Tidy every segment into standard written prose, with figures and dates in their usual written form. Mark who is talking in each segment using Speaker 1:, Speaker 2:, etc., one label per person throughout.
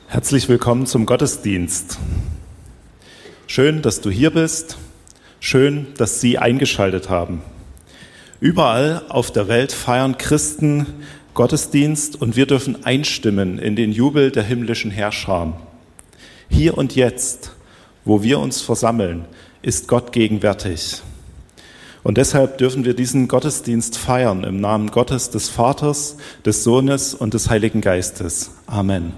Speaker 1: Herzlich willkommen zum Gottesdienst. Schön, dass du hier bist. Schön, dass Sie eingeschaltet haben. Überall auf der Welt feiern Christen Gottesdienst und wir dürfen einstimmen in den Jubel der himmlischen Heerscharen. Hier und jetzt, wo wir uns versammeln, ist Gott gegenwärtig. Und deshalb dürfen wir diesen Gottesdienst feiern im Namen Gottes, des Vaters, des Sohnes und des Heiligen Geistes. Amen.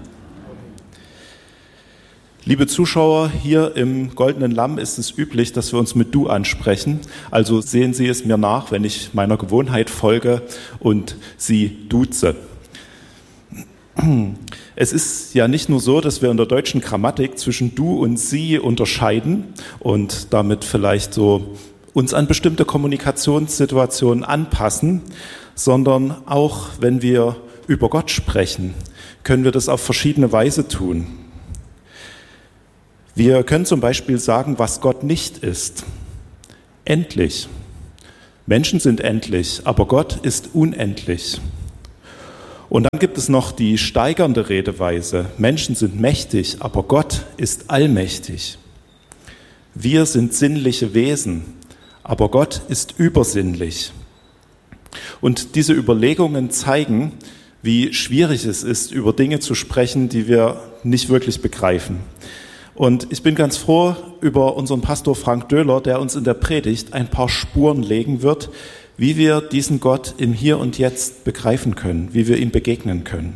Speaker 1: Liebe Zuschauer, hier im Goldenen Lamm ist es üblich, dass wir uns mit Du ansprechen. Also sehen Sie es mir nach, wenn ich meiner Gewohnheit folge und Sie duze. Es ist ja nicht nur so, dass wir in der deutschen Grammatik zwischen Du und Sie unterscheiden und damit vielleicht so uns an bestimmte Kommunikationssituationen anpassen, sondern auch wenn wir über Gott sprechen, können wir das auf verschiedene Weise tun. Wir können zum Beispiel sagen, was Gott nicht ist. Endlich. Menschen sind endlich, aber Gott ist unendlich. Und dann gibt es noch die steigernde Redeweise. Menschen sind mächtig, aber Gott ist allmächtig. Wir sind sinnliche Wesen, aber Gott ist übersinnlich. Und diese Überlegungen zeigen, wie schwierig es ist, über Dinge zu sprechen, die wir nicht wirklich begreifen. Und ich bin ganz froh über unseren Pastor Frank Döhler, der uns in der Predigt ein paar Spuren legen wird, wie wir diesen Gott im Hier und Jetzt begreifen können, wie wir ihm begegnen können.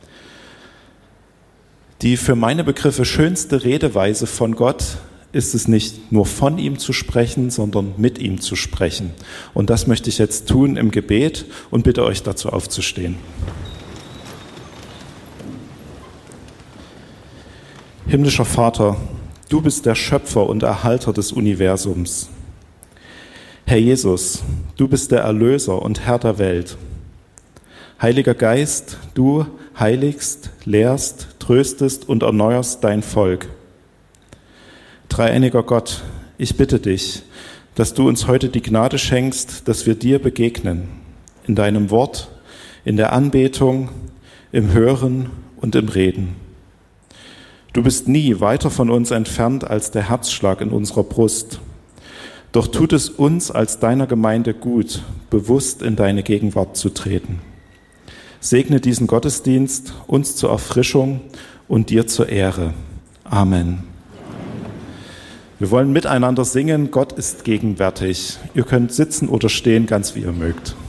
Speaker 1: Die für meine Begriffe schönste Redeweise von Gott ist es nicht nur von ihm zu sprechen, sondern mit ihm zu sprechen. Und das möchte ich jetzt tun im Gebet und bitte euch dazu aufzustehen. Himmlischer Vater, du bist der Schöpfer und Erhalter des Universums. Herr Jesus, du bist der Erlöser und Herr der Welt. Heiliger Geist, du heiligst, lehrst, tröstest und erneuerst dein Volk. Dreieiniger Gott, ich bitte dich, dass du uns heute die Gnade schenkst, dass wir dir begegnen, in deinem Wort, in der Anbetung, im Hören und im Reden. Du bist nie weiter von uns entfernt als der Herzschlag in unserer Brust. Doch tut es uns als deiner Gemeinde gut, bewusst in deine Gegenwart zu treten. Segne diesen Gottesdienst uns zur Erfrischung und dir zur Ehre. Amen. Wir wollen miteinander singen, Gott ist gegenwärtig. Ihr könnt sitzen oder stehen, ganz wie ihr mögt.